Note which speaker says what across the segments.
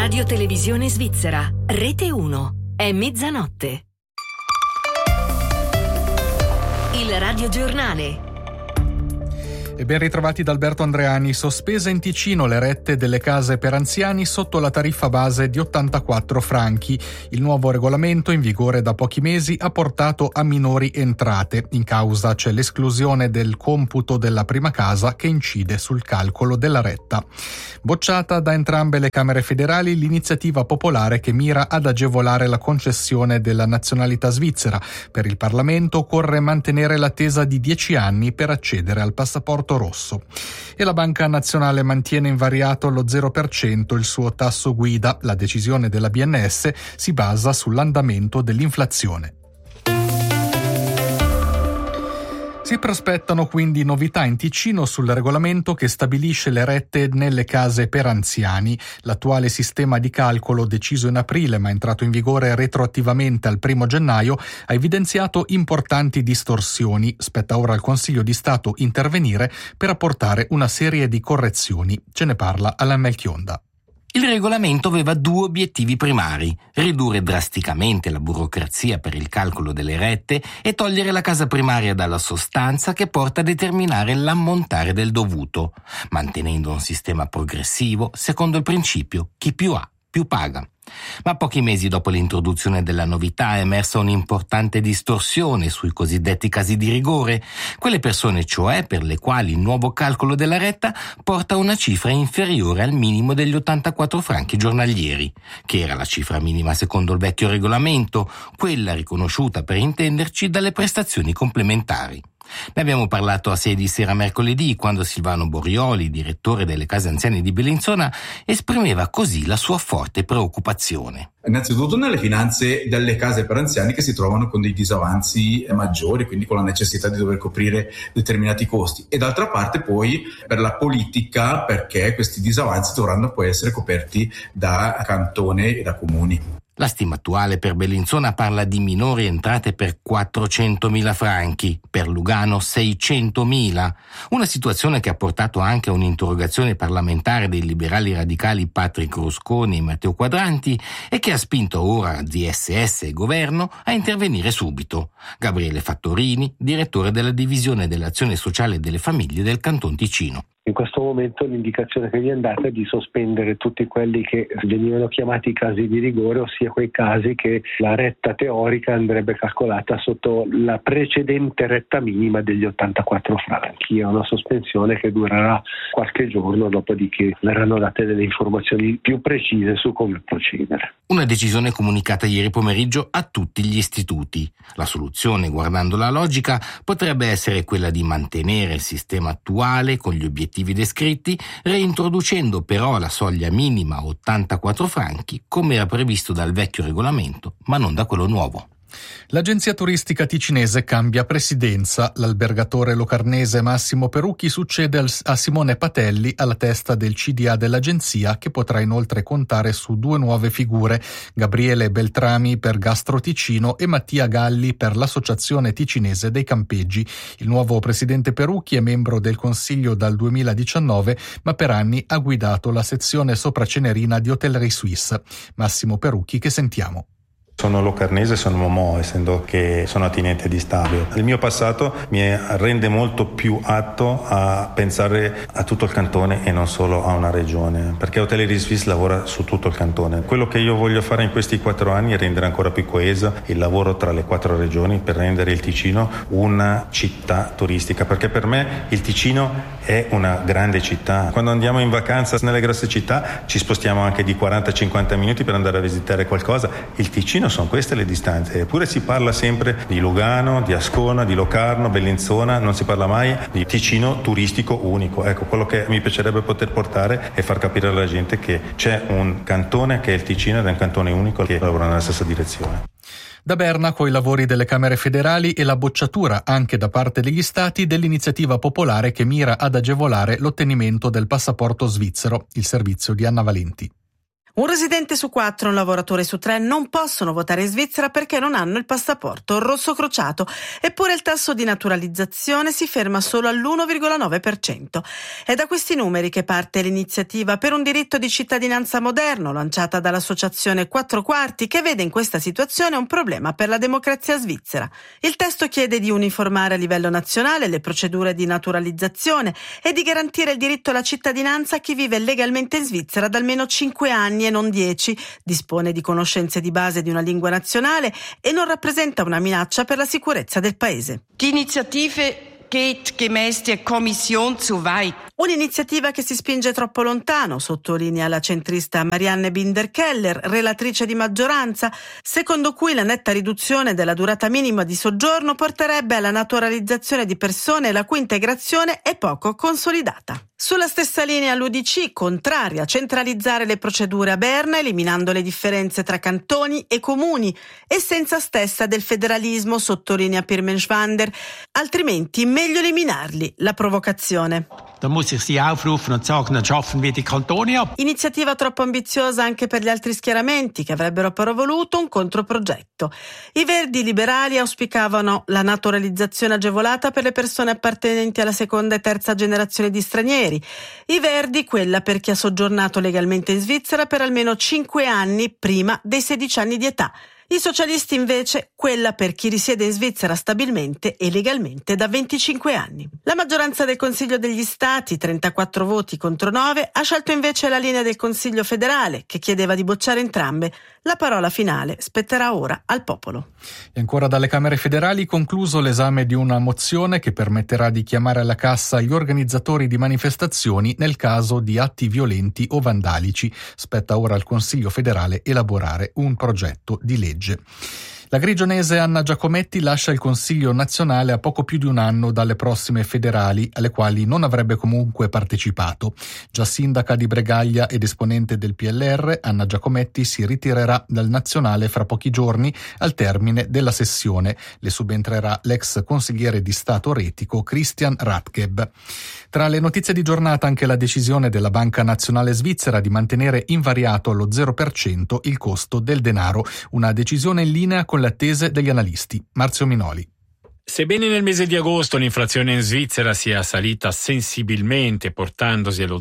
Speaker 1: Radio Televisione Svizzera, Rete 1, è mezzanotte. Il radiogiornale.
Speaker 2: E ben ritrovati da Alberto Andreani. Sospese in Ticino le rette delle case per anziani sotto la tariffa base di 84 franchi. Il nuovo regolamento, in vigore da pochi mesi, ha portato a minori entrate. In causa c'è l'esclusione del computo della prima casa che incide sul calcolo della retta. Bocciata da entrambe le Camere federali l'iniziativa popolare che mira ad agevolare la concessione della nazionalità svizzera. Per il Parlamento occorre mantenere l'attesa di 10 anni per accedere al passaporto rosso. E la Banca Nazionale mantiene invariato allo 0% il suo tasso guida. La decisione della BNS si basa sull'andamento dell'inflazione. Si prospettano quindi novità in Ticino sul regolamento che stabilisce le rette nelle case per anziani. L'attuale sistema di calcolo, deciso in aprile ma entrato in vigore retroattivamente al 1 gennaio, ha evidenziato importanti distorsioni. Spetta ora al Consiglio di Stato intervenire per apportare una serie di correzioni. Ce ne parla Alain Melchionda.
Speaker 3: Il regolamento aveva due obiettivi primari: ridurre drasticamente la burocrazia per il calcolo delle rette e togliere la casa primaria dalla sostanza che porta a determinare l'ammontare del dovuto, mantenendo un sistema progressivo secondo il principio chi più ha, più paga. Ma pochi mesi dopo l'introduzione della novità è emersa un'importante distorsione sui cosiddetti casi di rigore, quelle persone cioè per le quali il nuovo calcolo della retta porta a una cifra inferiore al minimo degli 84 franchi giornalieri, che era la cifra minima secondo il vecchio regolamento, quella riconosciuta per intenderci dalle prestazioni complementari. Ne abbiamo parlato a 6 di sera mercoledì, quando Silvano Borioli, direttore delle case anziane di Bellinzona, esprimeva così la sua forte preoccupazione.
Speaker 4: Innanzitutto nelle finanze delle case per anziani che si trovano con dei disavanzi maggiori, quindi con la necessità di dover coprire determinati costi, e d'altra parte poi per la politica, perché questi disavanzi dovranno poi essere coperti da cantone e da comuni.
Speaker 3: La stima attuale per Bellinzona parla di minori entrate per 400.000 franchi, per Lugano 600.000, una situazione che ha portato anche a un'interrogazione parlamentare dei liberali radicali Patrick Rusconi e Matteo Quadranti e che ha spinto ora DSS e governo a intervenire subito. Gabriele Fattorini, direttore della divisione dell'azione sociale e delle famiglie del Canton Ticino.
Speaker 5: In questo momento l'indicazione che gli è andata è di sospendere tutti quelli che venivano chiamati casi di rigore, ossia quei casi che la retta teorica andrebbe calcolata sotto la precedente retta minima degli 84 franchi. È una sospensione che durerà qualche giorno, dopodiché verranno date delle informazioni più precise su come procedere.
Speaker 3: Una decisione comunicata ieri pomeriggio a tutti gli istituti. La soluzione, guardando la logica, potrebbe essere quella di mantenere il sistema attuale con gli obiettivi descritti, reintroducendo però la soglia minima 84 franchi come era previsto dal vecchio regolamento, ma non da quello nuovo.
Speaker 2: L'agenzia turistica ticinese cambia presidenza. L'albergatore locarnese Massimo Perucchi succede a Simone Patelli alla testa del CDA dell'agenzia, che potrà inoltre contare su due nuove figure: Gabriele Beltrami per Gastro Ticino e Mattia Galli per l'Associazione Ticinese dei Campeggi. Il nuovo presidente Perucchi è membro del Consiglio dal 2019, ma per anni ha guidato la sezione sopracenerina di Hotellerie Suisse. Massimo Perucchi, che sentiamo.
Speaker 6: Sono locarnese, sono Momo, essendo che sono attinente di Stabio. Il mio passato mi rende molto più atto a pensare a tutto il cantone e non solo a una regione, perché Hotellerie Suisse lavora su tutto il cantone. Quello che io voglio fare in questi 4 anni è rendere ancora più coeso il lavoro tra le 4 regioni per rendere il Ticino una città turistica, perché per me il Ticino è una grande città. Quando andiamo in vacanza nelle grosse città ci spostiamo anche di 40-50 minuti per andare a visitare qualcosa. Il Ticino sono queste le distanze, eppure si parla sempre di Lugano, di Ascona, di Locarno, Bellinzona, non si parla mai di Ticino turistico unico. Ecco, quello che mi piacerebbe poter portare è far capire alla gente che c'è un cantone che è il Ticino ed è un cantone unico che lavora nella stessa direzione.
Speaker 2: Da Berna, coi lavori delle Camere federali e la bocciatura anche da parte degli Stati dell'iniziativa popolare che mira ad agevolare l'ottenimento del passaporto svizzero. Il servizio di Anna Valenti.
Speaker 7: Un residente su 4 e un lavoratore su 3 non possono votare in Svizzera perché non hanno il passaporto rosso crociato, eppure il tasso di naturalizzazione si ferma solo all'1,9%. È da questi numeri che parte l'iniziativa per un diritto di cittadinanza moderno, lanciata dall'associazione 4 Quarti, che vede in questa situazione un problema per la democrazia svizzera. Il testo chiede di uniformare a livello nazionale le procedure di naturalizzazione e di garantire il diritto alla cittadinanza a chi vive legalmente in Svizzera da almeno 5 anni e non 10, dispone di conoscenze di base di una lingua nazionale e non rappresenta una minaccia per la sicurezza del paese.
Speaker 8: Die Initiative geht gemäß der Kommission zu weit.
Speaker 7: Un'iniziativa che si spinge troppo lontano, sottolinea la centrista Marianne Binder-Keller, relatrice di maggioranza, secondo cui la netta riduzione della durata minima di soggiorno porterebbe alla naturalizzazione di persone la cui integrazione è poco consolidata. Sulla stessa linea l'UDC, contraria a centralizzare le procedure a Berna, eliminando le differenze tra cantoni e comuni, essenza stessa del federalismo, sottolinea Pirmen Schwander, altrimenti meglio eliminarli, la provocazione.
Speaker 9: Da muss ich Sie aufrufen und sagen, dann schaffen wir die Kantone ab.
Speaker 7: Iniziativa troppo ambiziosa anche per gli altri schieramenti che avrebbero però voluto un controprogetto. I Verdi liberali auspicavano la naturalizzazione agevolata per le persone appartenenti alla seconda e terza generazione di stranieri. I Verdi quella per chi ha soggiornato legalmente in Svizzera per almeno 5 anni prima dei 16 anni di età. I socialisti invece quella per chi risiede in Svizzera stabilmente e legalmente da 25 anni. La maggioranza del Consiglio degli Stati, 34 voti contro 9, ha scelto invece la linea del Consiglio federale, che chiedeva di bocciare entrambe. La parola finale spetterà ora al popolo.
Speaker 2: E ancora dalle Camere federali, concluso l'esame di una mozione che permetterà di chiamare alla cassa gli organizzatori di manifestazioni nel caso di atti violenti o vandalici. Spetta ora al Consiglio federale elaborare un progetto di legge. La grigionese Anna Giacometti lascia il Consiglio nazionale a poco più di un anno dalle prossime federali, alle quali non avrebbe comunque partecipato. Già sindaca di Bregaglia ed esponente del PLR, Anna Giacometti si ritirerà dal nazionale fra pochi giorni al termine della sessione. Le subentrerà l'ex consigliere di Stato retico Christian Ratkeb. Tra le notizie di giornata anche la decisione della Banca Nazionale Svizzera di mantenere invariato allo 0% il costo del denaro, una decisione in linea con le attese degli analisti. Marzio Minoli.
Speaker 10: Sebbene nel mese di agosto l'inflazione in Svizzera sia salita sensibilmente portandosi allo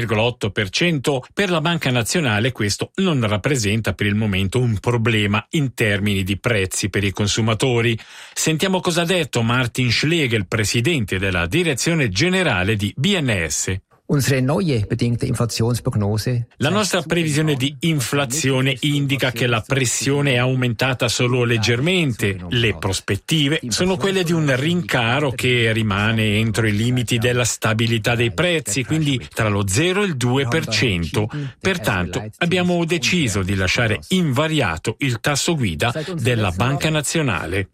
Speaker 10: 0,8%, per la Banca Nazionale questo non rappresenta per il momento un problema in termini di prezzi per i consumatori. Sentiamo cosa ha detto Martin Schlegel, presidente della direzione generale di BNS.
Speaker 11: La
Speaker 10: nostra previsione di inflazione indica che la pressione è aumentata solo leggermente. Le prospettive sono quelle di un rincaro che rimane entro i limiti della stabilità dei prezzi, quindi tra lo 0 e il 2%. Pertanto abbiamo deciso di lasciare invariato il tasso guida della Banca Nazionale.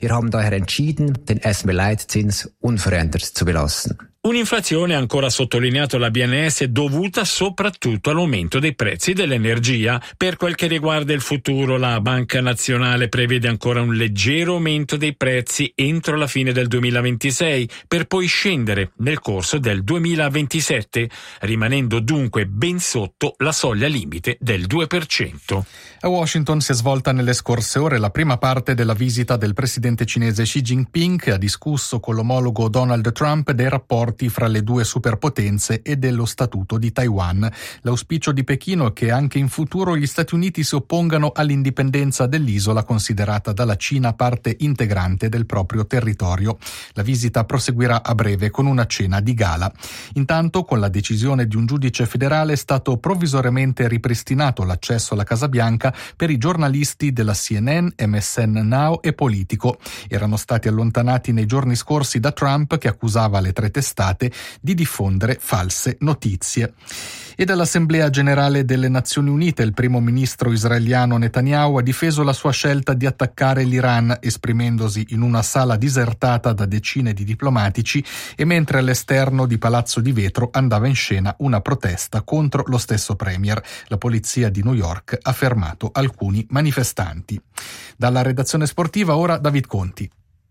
Speaker 10: Un'inflazione, ancora sottolineato la BNS, dovuta soprattutto all'aumento dei prezzi dell'energia. Per quel che riguarda il futuro, la Banca Nazionale prevede ancora un leggero aumento dei prezzi entro la fine del 2026, per poi scendere nel corso del 2027, rimanendo dunque ben sotto la soglia limite del 2%.
Speaker 2: A Washington si è svolta nelle scorse ore la prima parte della visita del presidente cinese Xi Jinping, che ha discusso con l'omologo Donald Trump dei rapporti fra le due superpotenze e dello statuto di Taiwan. L'auspicio di Pechino è che anche in futuro gli Stati Uniti si oppongano all'indipendenza dell'isola considerata dalla Cina parte integrante del proprio territorio. La visita proseguirà a breve con una cena di gala. Intanto, con la decisione di un giudice federale, è stato provvisoriamente ripristinato l'accesso alla Casa Bianca per i giornalisti della CNN, MSN Now e Politico. Erano stati allontanati nei giorni scorsi da Trump, che accusava le tre testate di diffondere false notizie. E dall'Assemblea Generale delle Nazioni Unite il primo ministro israeliano Netanyahu ha difeso la sua scelta di attaccare l'Iran, esprimendosi in una sala disertata da decine di diplomatici, e mentre all'esterno di Palazzo di Vetro andava in scena una protesta contro lo stesso premier. La polizia di New York ha fermato alcuni manifestanti. Dalla redazione sportiva ora David Conti.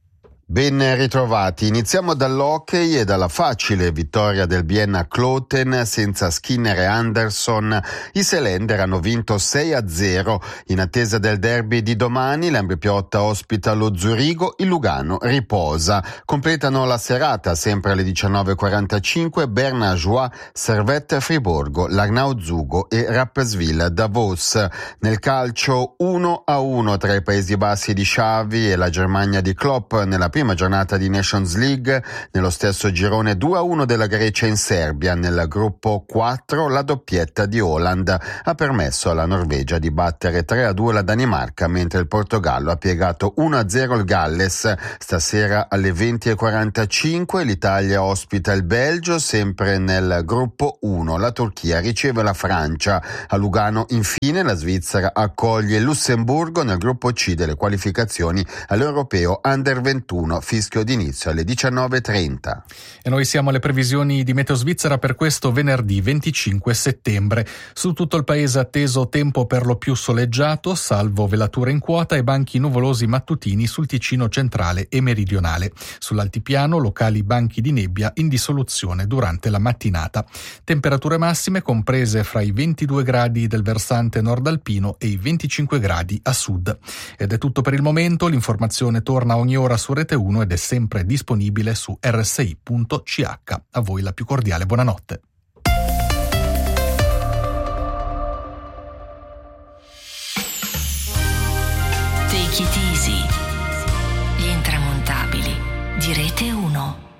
Speaker 11: Ben ritrovati. Iniziamo dall'hockey e dalla facile vittoria del Vienna Kloten senza Skinner e Anderson. I Seelander hanno vinto 6-0. In attesa del derby di domani, l'Embry Piotta ospita lo Zurigo, il Lugano riposa. Completano la serata sempre alle 19:45 Berna Joie, Servette Friburgo, Larnau Zugo e Rapperswil Davos. Nel calcio 1-1 tra i Paesi Bassi di Xavi e la Germania di Klopp nella prima giornata di Nations League. Nello stesso girone 2-1 della Grecia in Serbia. Nel gruppo 4 la doppietta di Haaland ha permesso alla Norvegia di battere 3-2 la Danimarca, mentre il Portogallo ha piegato 1-0 il Galles. Stasera alle 20:45 l'Italia ospita il Belgio, sempre nel gruppo 1. La Turchia riceve la Francia. A Lugano infine la Svizzera accoglie il Lussemburgo nel gruppo C delle qualificazioni all'Europeo Under 21. Fischio d'inizio alle 19:30.
Speaker 2: E noi siamo alle previsioni di Meteo Svizzera per questo venerdì 25 settembre. Su tutto il paese atteso tempo per lo più soleggiato, salvo velature in quota e banchi nuvolosi mattutini sul Ticino centrale e meridionale. Sull'altipiano locali banchi di nebbia in dissoluzione durante la mattinata. Temperature massime comprese fra i 22 gradi del versante nord-alpino e i 25 gradi a sud. Ed è tutto per il momento. L'informazione torna ogni ora su Rete 1 ed è sempre disponibile su rsi.ch. A voi la più cordiale buonanotte.
Speaker 1: Take it easy. Gli intramontabili di Rete 1.